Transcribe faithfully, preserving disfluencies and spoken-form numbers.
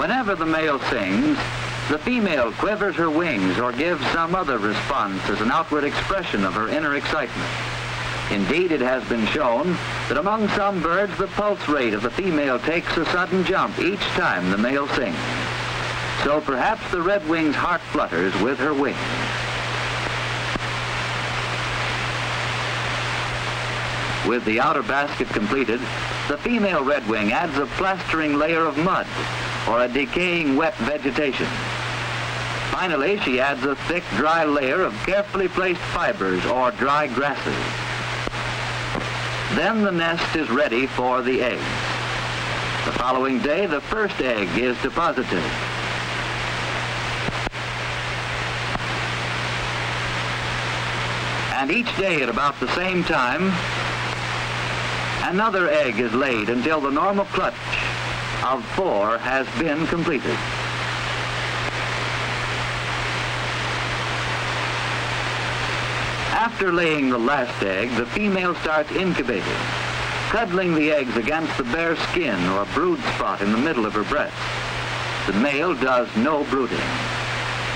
Whenever the male sings, the female quivers her wings or gives some other response as an outward expression of her inner excitement. Indeed, it has been shown that among some birds, the pulse rate of the female takes a sudden jump each time the male sings. So perhaps the redwing's heart flutters with her wings. With the outer basket completed, the female redwing adds a plastering layer of mud or a decaying wet vegetation. Finally, she adds a thick, dry layer of carefully placed fibers or dry grasses. Then the nest is ready for the eggs. The following day, the first egg is deposited. And each day at about the same time, another egg is laid until the normal clutch of four has been completed. After laying the last egg, the female starts incubating, cuddling the eggs against the bare skin or brood spot in the middle of her breast. The male does no brooding.